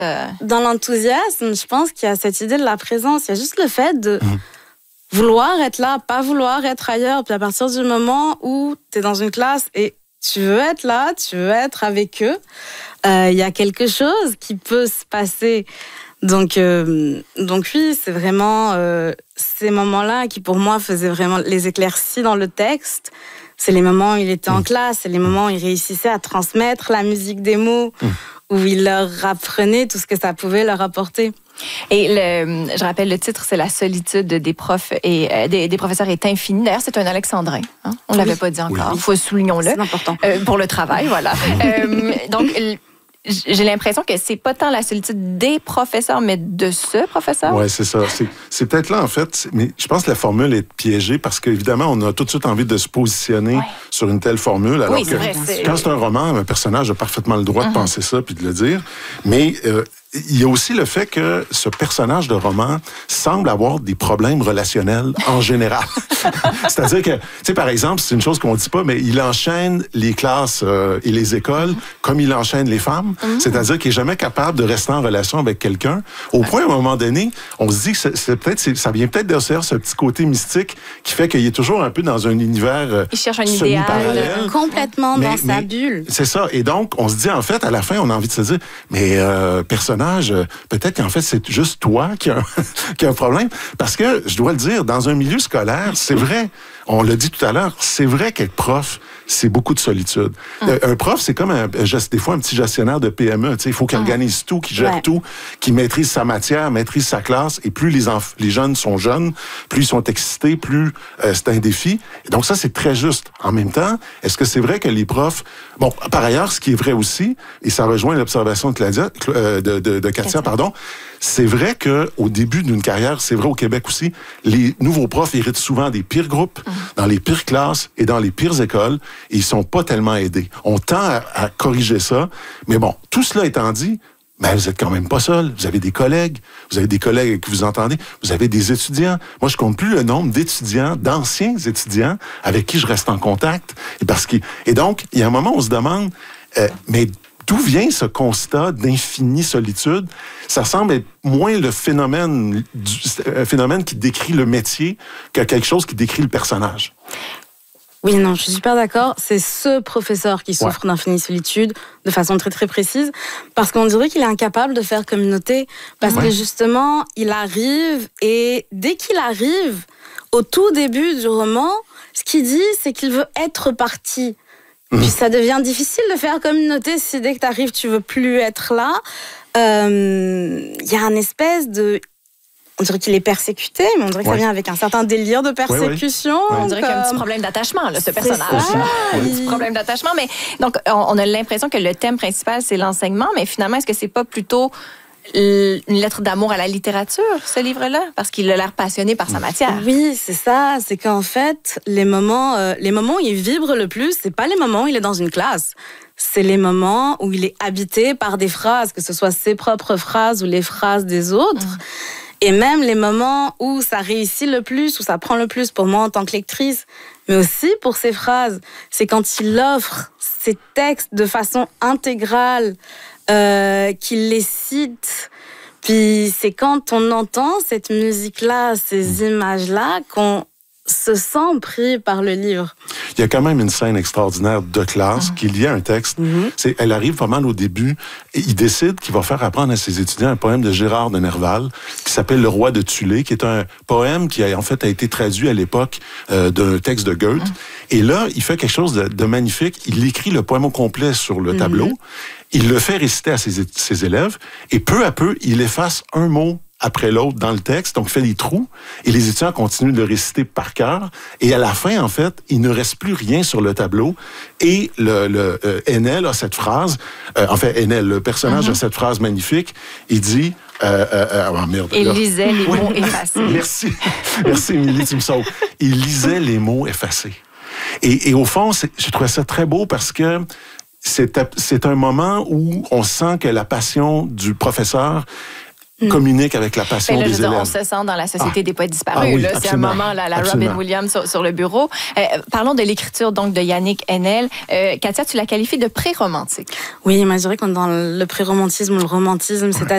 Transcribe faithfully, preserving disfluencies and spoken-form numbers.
Euh... Dans l'enthousiasme, je pense qu'il y a cette idée de la présence. Il y a juste le fait de mmh. vouloir être là, pas vouloir être ailleurs. Puis à partir du moment où tu es dans une classe et tu veux être là, tu veux être avec eux, euh, il y a quelque chose qui peut se passer. Donc, euh, donc oui, c'est vraiment euh, ces moments-là qui, pour moi, faisaient vraiment les éclaircies dans le texte. C'est les moments où il était en classe, c'est les moments où il réussissait à transmettre la musique des mots, mmh. où il leur apprenait tout ce que ça pouvait leur apporter. Et le, je rappelle, le titre, c'est « La solitude des profs et euh, des, des professeurs est infinie ». D'ailleurs, c'est un alexandrin. Hein? On ne oui. l'avait pas dit encore. Il oui. faut soulignons-le. C'est important. Euh, pour le travail, voilà. euh, donc, j'ai l'impression que c'est pas tant la solitude des professeurs, mais de ce professeur. Oui, c'est ça. C'est, c'est peut-être là, en fait. Mais je pense que la formule est piégée parce qu'évidemment, on a tout de suite envie de se positionner ouais. sur une telle formule. Alors oui, que c'est vrai, c'est... quand c'est un roman, un personnage a parfaitement le droit uh-huh. de penser ça puis de le dire. Mais euh, il y a aussi le fait que ce personnage de roman semble avoir des problèmes relationnels en général. C'est-à-dire que, tu sais, par exemple, c'est une chose qu'on dit pas, mais il enchaîne les classes euh, et les écoles comme il enchaîne les femmes. Mm-hmm. C'est-à-dire qu'il est jamais capable de rester en relation avec quelqu'un. Au point, à un moment donné, on se dit que c'est, c'est peut-être, c'est, ça vient peut-être de ce petit côté mystique qui fait qu'il est toujours un peu dans un univers euh, il cherche un idéal. Complètement mais, dans mais, sa bulle. C'est ça. Et donc, on se dit, en fait, à la fin, on a envie de se dire, mais euh, personnage, peut-être qu'en fait, c'est juste toi qui a, un, qui a un problème. Parce que, je dois le dire, dans un milieu scolaire, c'est vrai, on l'a dit tout à l'heure, c'est vrai qu'être prof, c'est beaucoup de solitude. Hum. Un prof, c'est comme un, des fois un petit gestionnaire de P M E. Il faut qu'il hum. organise tout, qu'il gère ouais. tout, qu'il maîtrise sa matière, maîtrise sa classe. Et plus les, enf- les jeunes sont jeunes, plus ils sont excités, plus euh, c'est un défi. Et donc ça, c'est très juste. En même temps, est-ce que c'est vrai que les profs... Bon, par ailleurs, ce qui est vrai aussi, et ça rejoint l'observation de, Claudia, euh, de, de, de Katia, pardon, c'est vrai qu'au début d'une carrière, c'est vrai au Québec aussi, les nouveaux profs héritent souvent des pires groupes, mmh. dans les pires classes et dans les pires écoles, et ils sont pas tellement aidés. On tend à, à corriger ça, mais bon, tout cela étant dit, ben, vous êtes quand même pas seul. Vous avez des collègues, vous avez des collègues avec qui vous entendez, vous avez des étudiants. Moi, je compte plus le nombre d'étudiants, d'anciens étudiants avec qui je reste en contact. Et, parce que, et donc, il y a un moment où on se demande, euh, mais d'où vient ce constat d'infinie solitude? Ça semble être moins le phénomène, du, un phénomène qui décrit le métier que quelque chose qui décrit le personnage. Oui, non, je suis super d'accord. C'est ce professeur qui souffre ouais. d'infinie solitude de façon très, très précise. Parce qu'on dirait qu'il est incapable de faire communauté. Parce ouais. que justement, il arrive et dès qu'il arrive, au tout début du roman, ce qu'il dit, c'est qu'il veut être parti. Mmh. Puis ça devient difficile de faire communauté si dès que tu arrives, tu veux plus être là. Il euh, y a une espèce de... On dirait qu'il est persécuté, mais on dirait que ouais. ça vient avec un certain délire de persécution. Ouais, ouais. On dirait qu'il y a un petit problème d'attachement, là, ce personnage. Un petit problème d'attachement. Mais donc, on a l'impression que le thème principal, c'est l'enseignement, mais finalement, est-ce que c'est pas plutôt une lettre d'amour à la littérature, ce livre-là? Parce qu'il a l'air passionné par sa matière. Oui, c'est ça. C'est qu'en fait, les moments, euh, les moments où il vibre le plus, c'est pas les moments où il est dans une classe. C'est les moments où il est habité par des phrases, que ce soit ses propres phrases ou les phrases des autres. Mmh. Et même les moments où ça réussit le plus, où ça prend le plus pour moi en tant que lectrice, mais aussi pour ses phrases, c'est quand il offre ses textes de façon intégrale, euh, qu'il les cite. Puis c'est quand on entend cette musique-là, ces images-là, qu'on se sent pris par le livre. Il y a quand même une scène extraordinaire de classe, ah. qu'il y a un texte. Mm-hmm. C'est, elle arrive pas mal au début, et il décide qu'il va faire apprendre à ses étudiants un poème de Gérard de Nerval, qui s'appelle Le Roi de Thulé, qui est un poème qui a en fait a été traduit à l'époque euh, d'un texte de Goethe. Mm. Et là, il fait quelque chose de, de magnifique. Il écrit le poème au complet sur le mm-hmm. tableau. Il le fait réciter à ses, ses élèves, et peu à peu, il efface un mot après l'autre dans le texte, donc il fait des trous, et les étudiants continuent de le réciter par cœur, et à la fin, en fait, il ne reste plus rien sur le tableau, et le, le euh, Enel a cette phrase, euh, en fait, Enel, le personnage mm-hmm. a cette phrase magnifique, il dit... Euh, euh, euh, oh merde, il là. lisait les mots effacés. Merci, merci Émilie, tu me sauves. Il lisait les mots effacés. Et, et au fond, c'est, je trouvais ça très beau parce que c'est, c'est un moment où on sent que la passion du professeur communique avec la passion là, des dire, élèves. On se sent dans la Société ah. des poètes disparus. Ah oui, là. C'est un moment, là, la absolument. Robin Williams sur, sur le bureau. Euh, parlons de l'écriture donc de Yannick Enel. Euh, Katia, tu la qualifies de pré-romantique. Oui, moi je dirais qu'on est dans le pré-romantisme ou le romantisme, c'est-à-dire